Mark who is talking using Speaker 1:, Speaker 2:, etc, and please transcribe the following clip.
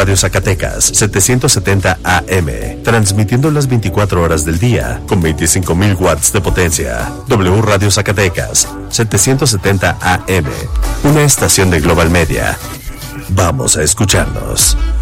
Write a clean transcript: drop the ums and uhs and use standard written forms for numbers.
Speaker 1: Radio Zacatecas, 770 AM, transmitiendo las 24 horas del día, con 25,000 watts de potencia. W Radio Zacatecas, 770 AM, una estación de Global Media. Vamos a escucharnos.